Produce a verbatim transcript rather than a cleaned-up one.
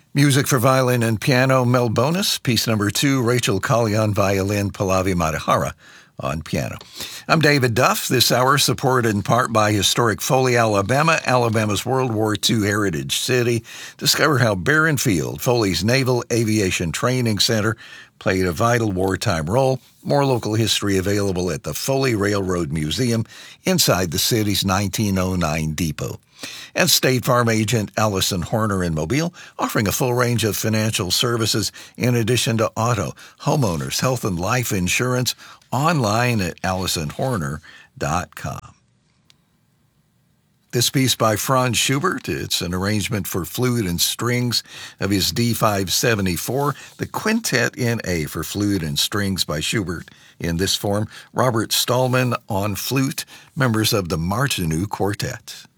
Music for violin and piano, Mel Bonus. Piece number two, Rachel Colley on violin, Pallavi Matahara on piano. I'm David Duff. This hour supported in part by historic Foley, Alabama, Alabama's World War Two heritage city. Discover how Barron Field, Foley's Naval Aviation Training Center, played a vital wartime role. More local history available at the Foley Railroad Museum inside the city's nineteen oh nine depot. And State Farm agent Allison Horner in Mobile, offering a full range of financial services in addition to auto, homeowners, health, and life insurance, online at allison horner dot com. This piece by Franz Schubert, it's an arrangement for flute and strings of his D five seventy-four, the Quintet in A for flute and strings by Schubert in this form, Robert Stallman on flute, members of the Martineau Quartet.